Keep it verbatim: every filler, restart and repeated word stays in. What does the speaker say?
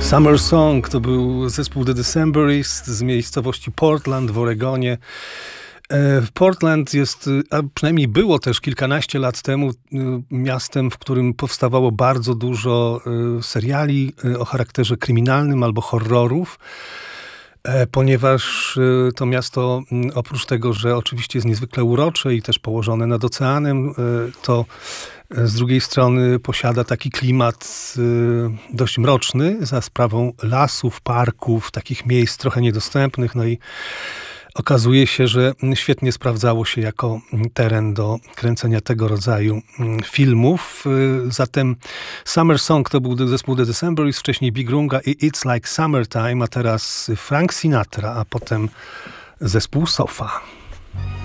Summer Song to był zespół The Decemberists z miejscowości Portland w Oregonie. Portland jest, a przynajmniej było też kilkanaście lat temu, miastem, w którym powstawało bardzo dużo seriali o charakterze kryminalnym albo horrorów, ponieważ to miasto, oprócz tego, że oczywiście jest niezwykle urocze i też położone nad oceanem, to z drugiej strony posiada taki klimat dość mroczny za sprawą lasów, parków, takich miejsc trochę niedostępnych. No i okazuje się, że świetnie sprawdzało się jako teren do kręcenia tego rodzaju filmów. Zatem Summer Song to był zespół The Decemberists, wcześniej Big Runga i It's Like Summertime, a teraz Frank Sinatra, a potem zespół Sofa.